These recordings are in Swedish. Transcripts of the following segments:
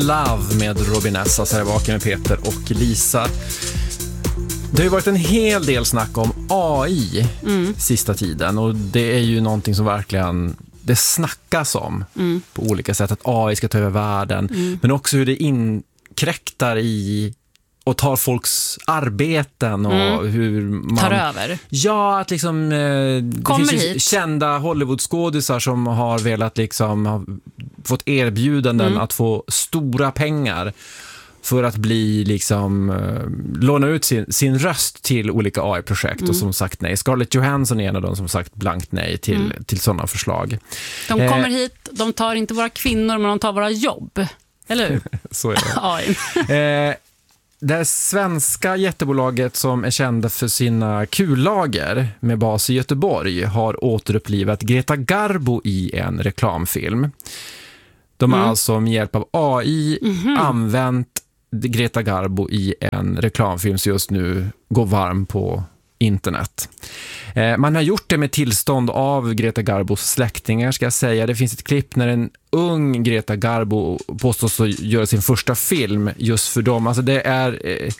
Love med Robin S. Så här vaken med Peter och Lisa. Det har ju varit en hel del snack om AI sista tiden, och det är ju någonting som verkligen det snackas om på olika sätt, att AI ska ta över världen, men också hur det inkräktar i och tar folks arbeten och hur man tar över. Ja, att liksom det finns ju kända Hollywoodskådisar som har velat liksom ha fått erbjudanden att få stora pengar för att bli liksom låna ut sin röst till olika AI-projekt och som sagt nej. Scarlett Johansson är en av dem som sagt blankt nej till sådana förslag. De kommer hit, de tar inte våra kvinnor, men de tar våra jobb. Eller hur? Så är det. Det svenska jättebolaget som är kända för sina kullager med bas i Göteborg har återupplivat Greta Garbo i en reklamfilm. De har alltså med hjälp av AI använt Greta Garbo i en reklamfilm som just nu går varm på internet. Man har gjort det med tillstånd av Greta Garbos släktingar, ska jag säga. Det finns ett klipp när en ung Greta Garbo påstås att göra sin första film just för dem. Alltså det är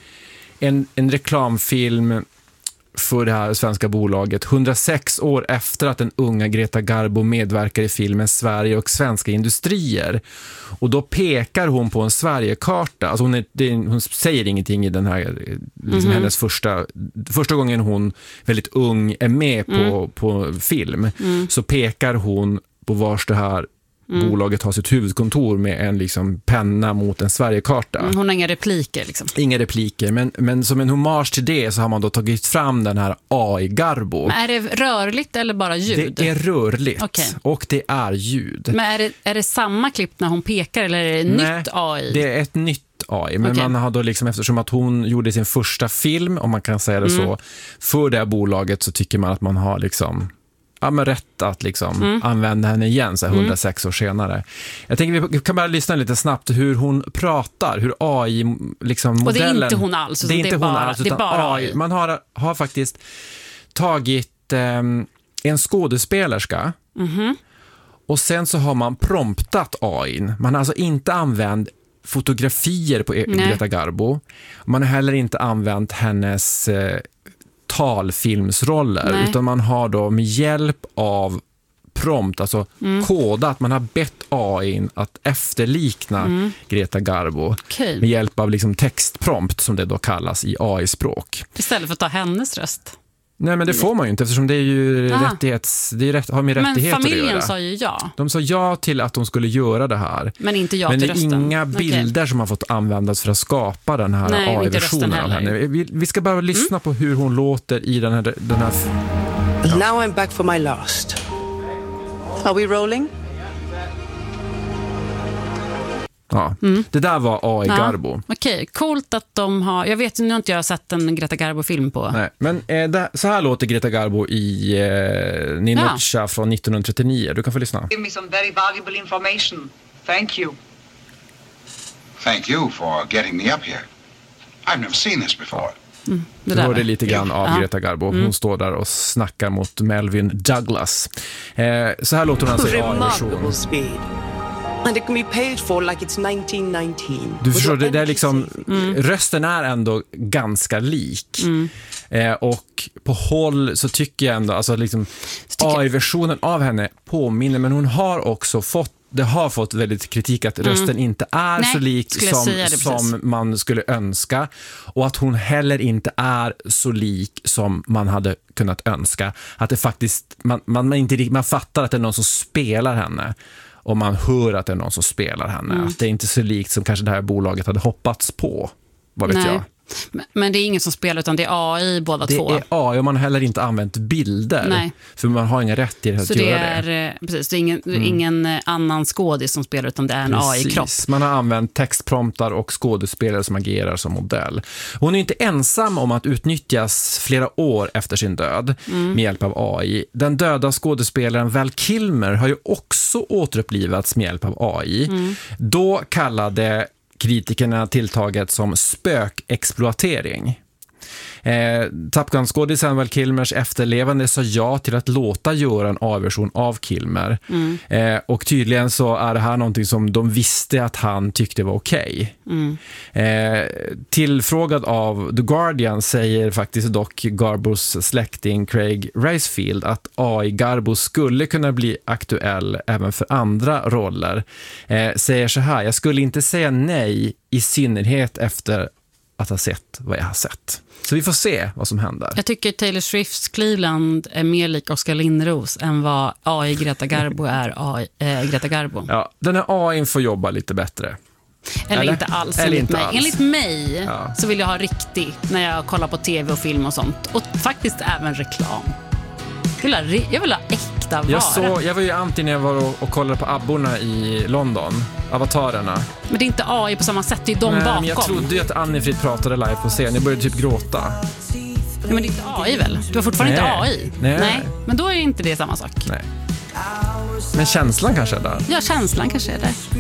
en reklamfilm för det här svenska bolaget 106 år efter att den unga Greta Garbo medverkar i filmen Sverige och svenska industrier. Och då pekar hon på en Sverigekarta. Alltså hon säger ingenting i den här liksom hennes första gången hon väldigt ung är med på film, så pekar hon på vars det här bolaget har sitt huvudkontor med en liksom penna mot en Sverigekarta. Hon har inga repliker liksom. Inga repliker, men som en hommage till det så har man då tagit fram den här AI-Garbo. Men är det rörligt eller bara ljud? Det är rörligt, och det är ljud. Men är det samma klipp när hon pekar, eller är det nytt AI? Det är ett nytt AI, men man har då liksom, eftersom att hon gjorde sin första film, om man kan säga det så, för det här bolaget, så tycker man att man har liksom men rätt att liksom använda henne igen så här 106 år senare. Jag tänker vi kan bara lyssna lite snabbt hur hon pratar, hur AI liksom modellen. Och det är inte hon alls, det är inte hon alls, utan AI. Man har faktiskt tagit en skådespelerska och sen så har man promptat AI. Man har alltså inte använt fotografier på Greta Garbo. Man har heller inte använt hennes talfilmsroller, utan man har då med hjälp av prompt, alltså kodat, man har bett AI att efterlikna Greta Garbo med hjälp av liksom textprompt, som det då kallas i AI-språk. Istället för att ta hennes röst. Nej, men det får man ju inte, eftersom det är ju har med rättigheter att göra. Men familjen sa ju ja. De sa ja till att de skulle göra det här. Men inte ja till rösten. Men det är inga bilder som har fått användas för att skapa den här AI-versionen av henne. Vi ska bara lyssna på hur hon låter i den här. Now I'm back for my last. Are we rolling? Ja, det där var AI Garbo. Okej, coolt att de har. Jag vet, nu har inte jag sett en Greta Garbo-film på. Nej, men så här låter Greta Garbo i Ninotcha från 1939. Du kan få lyssna. Give me some very valuable information. Thank you. Thank you for getting me up here. I've never seen this before. Du hörde lite grann av Greta Garbo. Hon står där och snackar mot Melvin Douglas. Så här låter hon alltså i AI-version. And it can be paid for like it's 1919. Du förstår, det är liksom rösten är ändå ganska lik. Och på håll så tycker jag ändå, alltså liksom AI-versionen av henne påminner, men hon har också fått väldigt kritik att rösten inte är så lik som man skulle önska, och att hon heller inte är så lik som man hade kunnat önska. Att det faktiskt man fattar att det är någon som spelar henne. Och man hör att det är någon som spelar henne. Att det är inte så likt som kanske det här bolaget hade hoppats på. Vad vet jag. Men det är ingen som spelar, utan det är AI båda två. Det är AI, och man har heller inte använt bilder. Nej. För man har inga rättigheter att göra det. Precis, det är ingen annan skådis som spelar, utan det är en AI-kropp. Man har använt textpromptar och skådespelare som agerar som modell. Hon är inte ensam om att utnyttjas flera år efter sin död med hjälp av AI. Den döda skådespelaren Val Kilmer har ju också återupplivats med hjälp av AI. Då kallade kritikerna tilltaget som spökexploatering. Top Gun-skådisen Val Kilmers efterlevande sa ja till att låta göra en A-version av Kilmer. Och tydligen så är det här någonting som de visste att han tyckte var okej. Tillfrågad av The Guardian säger faktiskt dock Garbos släkting Craig Ricefield att AI Garbo skulle kunna bli aktuell även för andra roller. Säger så här: jag skulle inte säga nej, i synnerhet efter att ha sett vad jag har sett. Så vi får se vad som händer. Jag tycker Taylor Swifts Cleveland är mer lik Oskar Lindros än vad AI Greta Garbo är Greta Garbo. Ja, den här AI får jobba lite bättre. Eller inte alls. Eller inte alls. Enligt mig så vill jag ha riktig när jag kollar på tv och film och sånt. Och faktiskt även reklam. Jag vill ha äkta vara. Jag var ju anti när jag var och kollade på abborna i London. Avatarerna. Men det är inte AI på samma sätt, det är de bakom. Men jag trodde ju att Anni-Frid pratade live på scen. Jag började typ gråta. Men det är inte AI väl? Du har fortfarande inte AI. Nej. Men då är inte det samma sak. Nej. Men känslan kanske är där. Ja, känslan kanske är där.